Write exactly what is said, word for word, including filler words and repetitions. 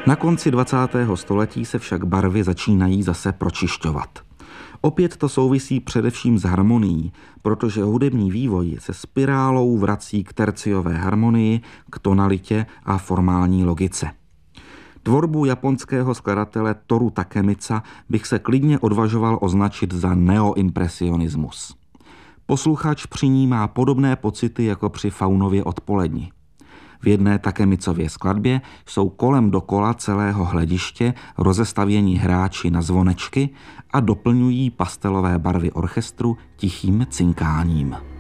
Na konci dvacátého století se však barvy začínají zase pročišťovat. Opět to souvisí především s harmonií, protože hudební vývoj se spirálou vrací k terciové harmonii, k tonalitě a formální logice. Tvorbu japonského skladatele Toru Takemica bych se klidně odvažoval označit za neoimpresionismus. Posluchač při ní má podobné pocity jako při Faunově odpoledni. V jedné Takemicově skladbě jsou kolem dokola celého hlediště rozestavění hráči na zvonečky a doplňují pastelové barvy orchestru tichým cinkáním.